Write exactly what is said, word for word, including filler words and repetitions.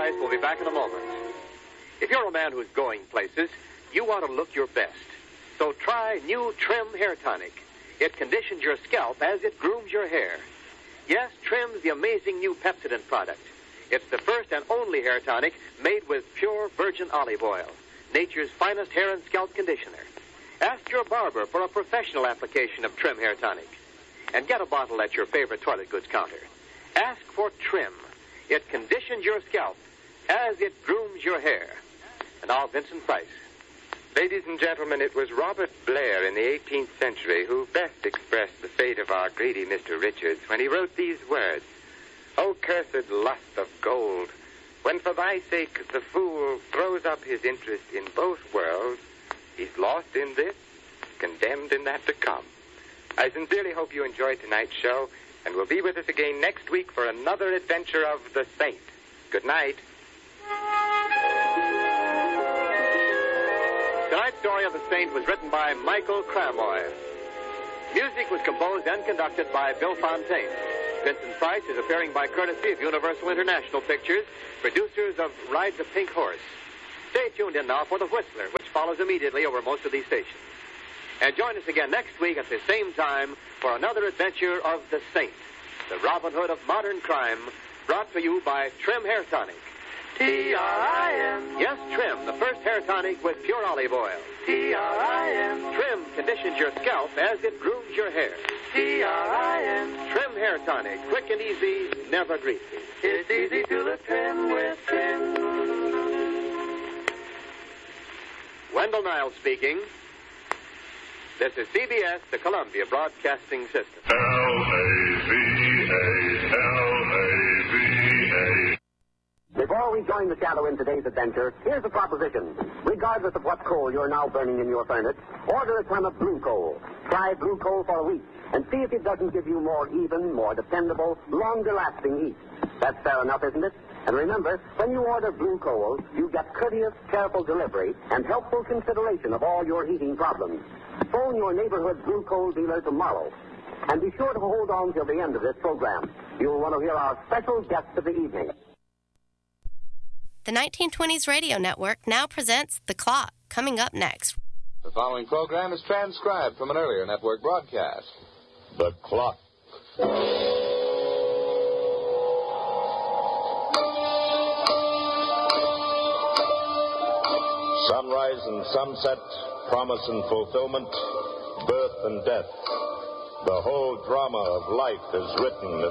Price will be back in a moment. If you're a man who's going places, you want to look your best. So try new Trim Hair Tonic. It conditions your scalp as it grooms your hair. Yes, Trim's the amazing new Pepsodent product. It's the first and only hair tonic made with pure virgin olive oil, nature's finest hair and scalp conditioner. Ask your barber for a professional application of Trim Hair Tonic. And get a bottle at your favorite toilet goods counter. Ask for Trim. It conditions your scalp as it grooms your hair. And now, Vincent Price. Ladies and gentlemen, it was Robert Blair in the eighteenth century who best expressed the fate of our greedy Mister Richards when he wrote these words. O cursed lust of gold, when for thy sake the fool throws up his interest in both worlds, he's lost in this, condemned in that to come. I sincerely hope you enjoyed tonight's show, and will be with us again next week for another adventure of the Saint. Good night. Tonight's story of the Saint was written by Michael Cramoy. Music was composed and conducted by Bill Fontaine. Vincent Price is appearing by courtesy of Universal International Pictures, producers of Ride the Pink Horse. Stay tuned in now for The Whistler, which follows immediately over most of these stations. And join us again next week at the same time for another adventure of the Saint, the Robin Hood of modern crime, brought to you by Trim Hair Tonic. T R I M. Yes, Trim, the first hair tonic with pure olive oil. T R I M. Trim conditions your scalp as it grooms your hair. T R I M. Trim Hair Tonic, quick and easy, never greasy. It's easy to look trim with Trim. Wendell Niles speaking. This is C B S, the Columbia Broadcasting System. L A V A, L A V A. Before we join the shadow in today's adventure, here's a proposition. Regardless of what coal you're now burning in your furnace, order a ton of blue coal. Try blue coal for a week and see if it doesn't give you more even, more dependable, longer-lasting heat. That's fair enough, isn't it? And remember, when you order blue coal, you get courteous, careful delivery and helpful consideration of all your heating problems. Phone your neighborhood blue coal dealer tomorrow. And be sure to hold on till the end of this program. You'll want to hear our special guest of the evening. The nineteen twenties Radio Network now presents The Clock, coming up next. The following program is transcribed from an earlier network broadcast. The Clock. Sunrise and sunset, promise and fulfillment, birth and death. The whole drama of life is written